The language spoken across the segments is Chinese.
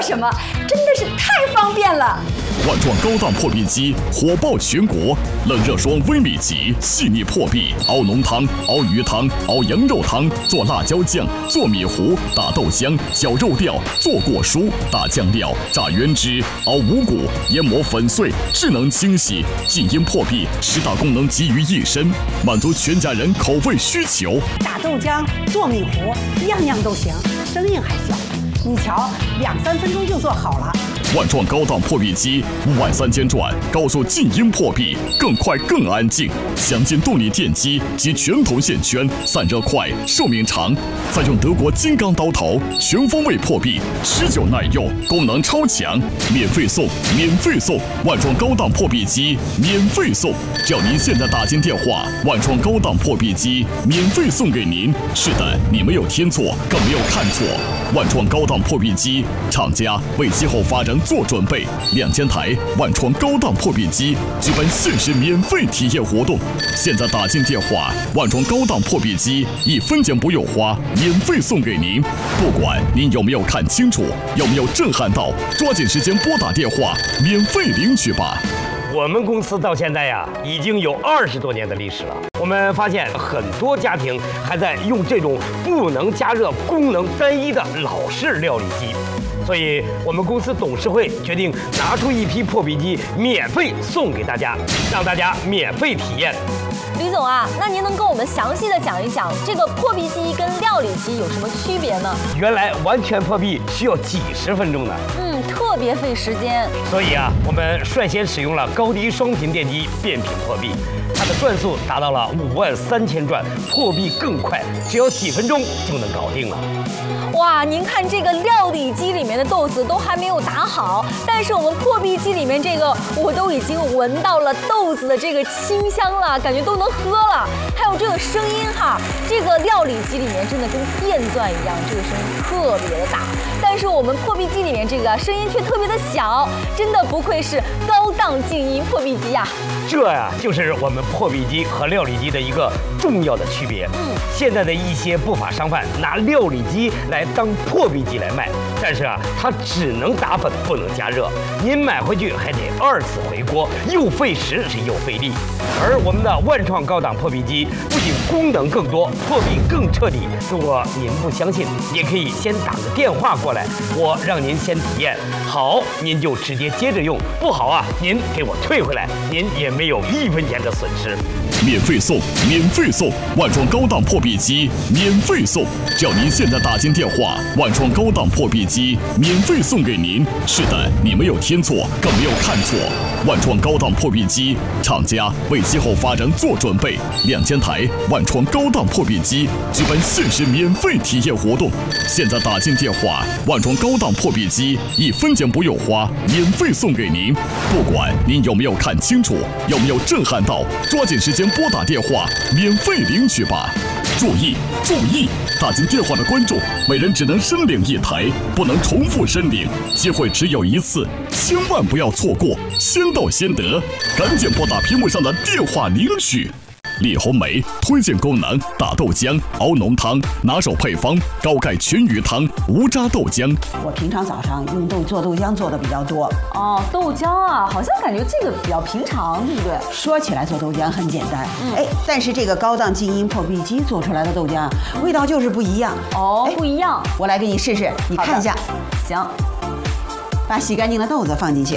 什么，真的是太方便了。 万创高档破壁机火爆全国，冷热霜微米级，细腻破壁，熬浓汤、熬鱼汤、熬羊肉汤，做辣椒酱、做米糊、打豆浆、搅肉料、做果蔬、打酱料、炸原汁、熬五谷、研磨粉碎，智能清洗，静音破壁，10大功能集于一身，满足全家人口味需求。 打豆浆、做米糊，样样都行，声音还小。你瞧，2-3分钟就做好了。 万创高档破壁机53000转，高速静音破壁，更快更安静。详尽动力电机及全铜线圈，散热快，寿命长。采用德国金刚刀头，全方位破壁，持久耐用，功能超强。免费送，免费送！万创高档破壁机免费送，只要您现在打进电话，万创高档破壁机免费送给您。是的，你没有听错，更没有看错。万创高档破壁机，厂家为今后发展做准备，2000台万创高档破壁机举办限时免费体验活动。现在打进电话，万创高档破壁机1分钱不用花，免费送给您。不管您有没有看清楚，有没有震撼到，抓紧时间拨打电话，免费领取吧。 我们公司到现在呀，已经有20多年的历史了。我们发现很多家庭还在用这种不能加热、功能单一的老式料理机，所以我们公司董事会决定拿出一批破壁机免费送给大家，让大家免费体验。 李总啊，那您能跟我们详细的讲一讲这个破壁机跟料理机有什么区别呢？ 原来完全破壁需要几10分钟呢， 特别费时间。 所以啊，我们率先使用了高低双频电机变频破壁，它的转速达到了53000转，破壁更快，只要几分钟就能搞定了。 哇，您看这个料理机里面的豆子都还没有打好，但是我们破壁机里面这个，我都已经闻到了豆子的这个清香了，感觉都能喝了。还有这个声音哈，这个料理机里面真的跟电钻一样，这个声音特别的大。但是我们破壁机里面这个声音却特别的小，真的不愧是高档静音破壁机呀。 这呀，就是我们破壁机和料理机的一个重要的区别。现在的一些不法商贩拿料理机来当破壁机来卖，但是啊，它只能打粉，不能加热。您买回去还得2次回锅，又费时又费力。而我们的万创高档破壁机不仅功能更多，破壁更彻底。如果您不相信，也可以先打个电话过来，我让您先体验。好，您就直接接着用；不好啊，您给我退回来，您也没有1分钱的损失。 免费送，免费送！万创高档破壁机免费送，只要您现在打进电话，万创高档破壁机免费送给您。是的，你没有听错，更没有看错。万创高档破壁机，厂家为今后发展做准备，2000台万创高档破壁机举办限时免费体验活动。现在打进电话，万创高档破壁机1分钱不用花，免费送给您。不管您有没有看清楚，有没有震撼到，抓紧时间拨打电话，免费领取吧。注意注意！打进电话的观众，每人只能申领1台，不能重复申领，机会只有1次，千万不要错过，先到先得，赶紧拨打屏幕上的电话领取。李红梅推荐功能：打豆浆、熬浓汤，拿手配方高钙全鱼汤、无渣豆浆。 我平常早上用做豆浆做的比较多。 哦，豆浆啊，好像感觉这个比较平常，对不对？ 说起来做豆浆很简单，但是这个高档静音破壁机做出来的豆浆味道就是不一样。 哦，不一样。 我来给你试试，你看一下。 行。 把洗干净的豆子放进去。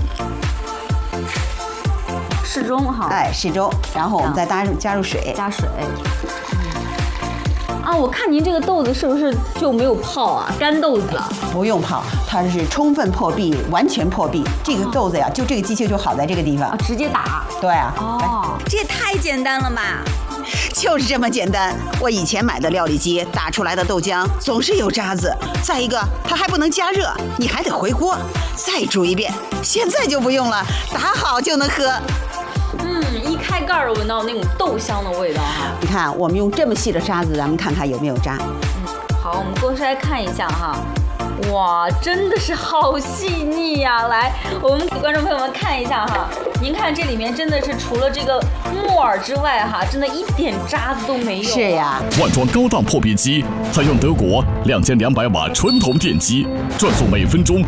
适中哈， 适中，然后我们再加入水， 加水。啊，我看您这个豆子是不是就没有泡啊？干豆子了？ 不用泡，它是充分破壁，完全破壁。这个豆子呀，就这个机器就好在这个地方， 直接打。 对啊。 哦，这也太简单了吧？ 就是这么简单。我以前买的料理机打出来的豆浆总是有渣子，再一个它还不能加热，你还得回锅再煮一遍。现在就不用了，打好就能喝。 一开盖儿闻到那种豆香的味道哈。 你看，我们用这么细的渣子，咱们看看有没有渣。 好，我们过筛看一下哈。哇，真的是好细腻呀！来，我们给观众朋友们看一下哈。您看这里面真的是除了这个木耳之外哈，真的一点渣子都没有。 是呀。 万创高档破壁机采用德国2200瓦纯铜电机，转速每分钟